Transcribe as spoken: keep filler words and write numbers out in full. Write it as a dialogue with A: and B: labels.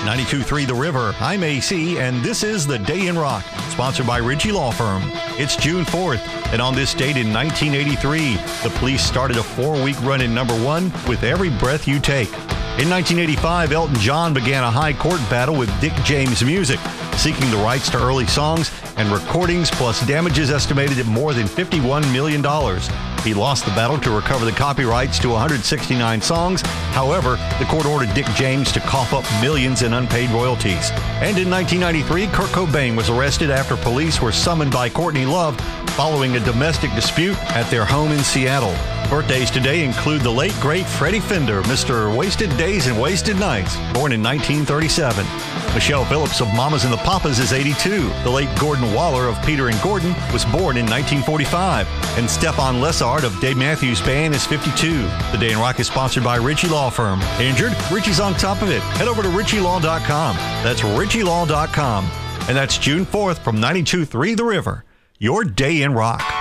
A: ninety-two point three The River. I'm A C, and this is The Day in Rock, sponsored by Ritchie Law Firm. It's June fourth, and on this date in nineteen eighty-three, the Police started a four-week run in number one with Every Breath You Take. In nineteen eighty-five, Elton John began a high court battle with Dick James Music, seeking the rights to early songs and recordings, plus damages estimated at more than fifty-one million dollars. He lost the battle to recover the copyrights to one hundred sixty-nine songs. However, the court ordered Dick James to cough up millions in unpaid royalties. And in nineteen ninety-three, Kurt Cobain was arrested after police were summoned by Courtney Love following a domestic dispute at their home in Seattle. Birthdays today include the late, great Freddie Fender, Mister Wasted Days and Wasted Nights, born in nineteen thirty-seven. Michelle Phillips of Mamas and the Papas is eighty-two. The late Gordon Waller of Peter and Gordon was born in nineteen forty-five. And Stefan Lessard of Dave Matthews Band is fifty-two. The Day in Rock is sponsored by Ritchie Law Firm. Injured? Ritchie's on top of it. Head over to ritchie law dot com. That's ritchie law dot com. And that's June fourth from ninety-two point three The River. Your Day in Rock.